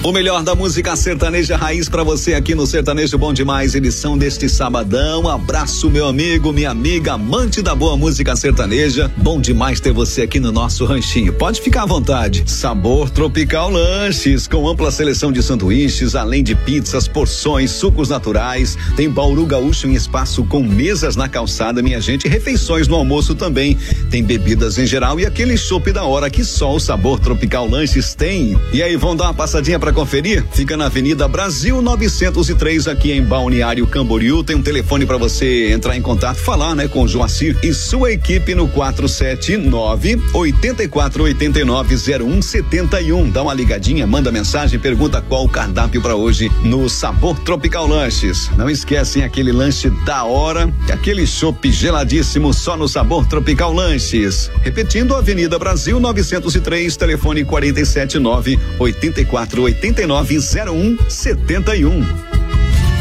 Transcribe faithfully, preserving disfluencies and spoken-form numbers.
O melhor da música sertaneja raiz pra você aqui no Sertanejo Bom Demais, edição deste sabadão. Abraço, meu amigo, minha amiga, amante da boa música sertaneja. Bom demais ter você aqui no nosso ranchinho. Pode ficar à vontade. Sabor Tropical Lanches, com ampla seleção de sanduíches, além de pizzas, porções, sucos naturais. Tem Bauru Gaúcho em espaço com mesas na calçada, minha gente. Refeições no almoço também. Tem bebidas em geral e aquele chopp da hora que só o Sabor Tropical Lanches tem. E aí, vão dar uma passadinha pra conferir? Fica na Avenida Brasil novecentos e três, aqui em Balneário Camboriú. Tem um telefone para você entrar em contato, falar, né, com o Joacir e sua equipe no quatro sete nove, oito quatro oito nove, zero um sete um. Dá uma ligadinha, manda mensagem, pergunta qual o cardápio para hoje no Sabor Tropical Lanches. Não esquecem aquele lanche da hora, aquele chopp geladíssimo só no Sabor Tropical Lanches. Repetindo, Avenida Brasil novecentos e três, telefone quatro sete nove, oito quatro oito nove, zero um sete um.